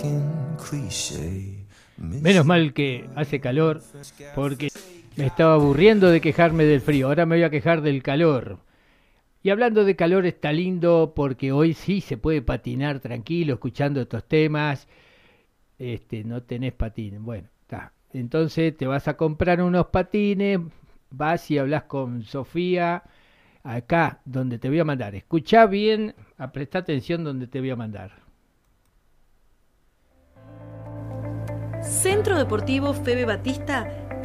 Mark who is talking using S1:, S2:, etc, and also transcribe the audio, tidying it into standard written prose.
S1: Menos mal que hace calor, porque me estaba aburriendo de quejarme del frío. Ahora me voy a quejar del calor. Y hablando de calor, está lindo porque hoy sí se puede patinar tranquilo escuchando estos temas. No tenés patines. Bueno, está. Entonces te vas a comprar unos patines, vas y hablas con Sofía acá donde te voy a mandar. Escuchá bien, presta atención donde te voy a mandar.
S2: Centro Deportivo Febe Batista